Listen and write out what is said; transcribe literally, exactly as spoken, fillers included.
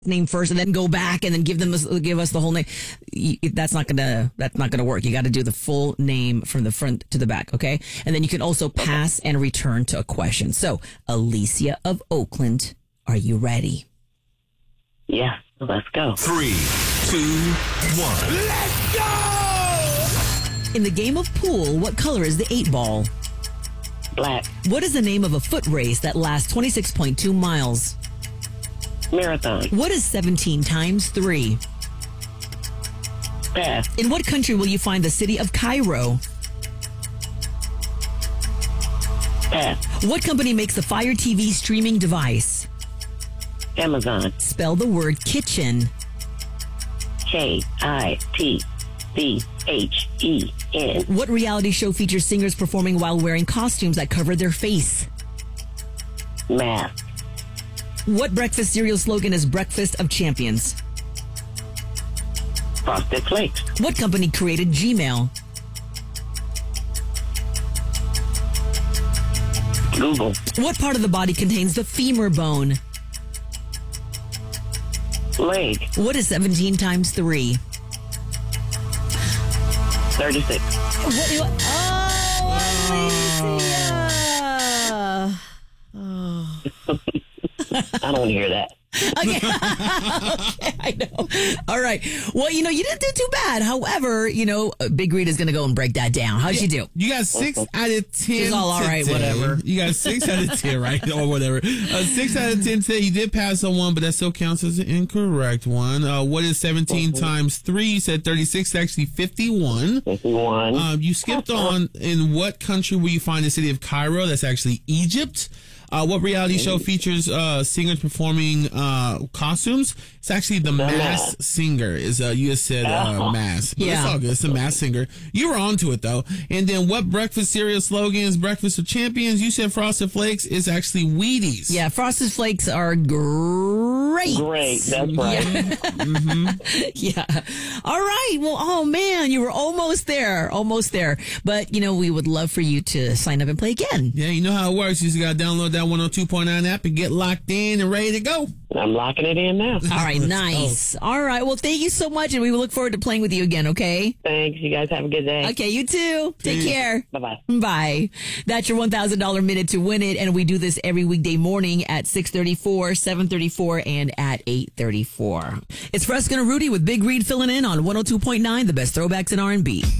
name first and then go back and then give them give us the whole name. That's not gonna that's not gonna work. You got to do the full name from the front to the back, okay? And then you can also pass and return to a question. So, Alicia of Oakland, are you ready? Yeah, let's go. Three, two, one. Let's go! In the game of pool, what color is the eight ball? Black. What is the name of a foot race that lasts twenty-six point two miles? Marathon. What is seventeen times three? Pass. In what country will you find the city of Cairo? Pass. What company makes the Fire T V streaming device? Amazon. Spell the word kitchen. K I T C H E N. What reality show features singers performing while wearing costumes that cover their face? Math. What breakfast cereal slogan is Breakfast of Champions? Frosted Flakes. What company created Gmail? Google. What part of the body contains the femur bone? Leg. What is seventeen times three? thirty-six. What do you, oh, Alicia. Oh. I don't want to hear that. Okay. Okay, I know. All right. Well, you know, you didn't do too bad. However, you know, Big Reed is going to go and break that down. How'd yeah, you do? You got six out of ten. She's all, all right, today. whatever. You got six out of ten, right? Or whatever. Uh, six out of ten today. You did pass on one, but that still counts as an incorrect one. Uh, what is seventeen mm-hmm. times three? You said thirty-six, actually fifty-one. fifty-one. Um, you skipped on in what country will you find the city of Cairo? That's actually Egypt. Uh, what reality show features uh, singers performing uh, costumes? It's actually The Masked Singer. Is uh, you just said uh, Mask. But yeah. It's all good. It's The Masked Singer. You were onto it, though. And then what breakfast cereal slogan is Breakfast of Champions? You said Frosted Flakes. Is actually Wheaties. Yeah, Frosted Flakes are great. Great. That's right. Yeah. mm-hmm. Yeah. All right. Well, oh, man, you were almost there. Almost there. But, you know, we would love for you to sign up and play again. Yeah, you know how it works. You just got to download that one oh two point nine app and get locked in and ready to go. I'm locking it in now. All right, nice. All right, well, thank you so much, and we will look forward to playing with you again, okay? Thanks. You guys have a good day. Okay, you too. Take care. Bye-bye. Bye. That's your one thousand dollars minute to win it, and we do this every weekday morning at six thirty-four, seven thirty-four, and at eight thirty-four. It's Fresca and Rudy with Big Reed filling in on one oh two point nine, the best throwbacks in R and B.